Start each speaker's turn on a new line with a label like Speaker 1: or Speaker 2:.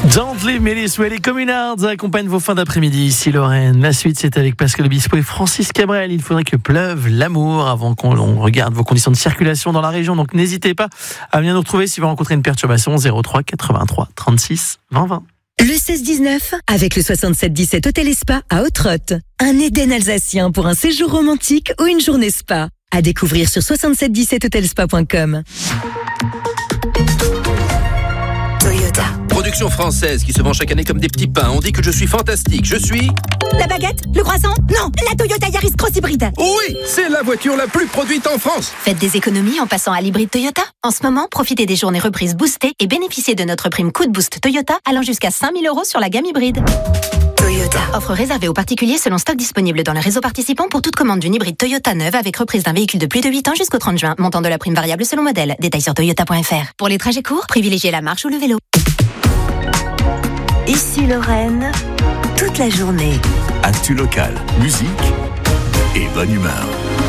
Speaker 1: Don't leave me this way, les Communards accompagnent vos fins d'après-midi ici Lorraine. La suite c'est avec Pascal Obispo et Francis Cabrel. Il faudrait que pleuve l'amour avant qu'on regarde vos conditions de circulation dans la région. Donc n'hésitez pas à venir nous retrouver si vous rencontrez une perturbation. 03 83 36 20 20.
Speaker 2: Le 16-19 avec le 67-17 Hôtel et Spa à Ottrott. Un Éden alsacien pour un séjour romantique ou une journée spa. À découvrir sur 6717hotelspa.com.
Speaker 3: Toyota. Production française qui se vend chaque année comme des petits pains. On dit que je suis fantastique. Je suis...
Speaker 4: La baguette? Le croissant? Non, la Toyota Yaris Cross Hybride.
Speaker 3: Oui, c'est la voiture la plus produite en France.
Speaker 4: Faites des économies en passant à l'hybride Toyota. En ce moment, profitez des journées reprises boostées et bénéficiez de notre prime Coup de Boost Toyota allant jusqu'à 5 000 € sur la gamme hybride. Toyota. Offre réservée aux particuliers selon stock disponible dans le réseau participant pour toute commande d'une hybride Toyota neuve avec reprise d'un véhicule de plus de 8 ans jusqu'au 30 juin. Montant de la prime variable selon modèle. Détails sur toyota.fr. Pour les trajets courts, privilégiez la marche ou le vélo.
Speaker 2: Ici Lorraine, toute la journée.
Speaker 5: Actu local, musique et bonne humeur.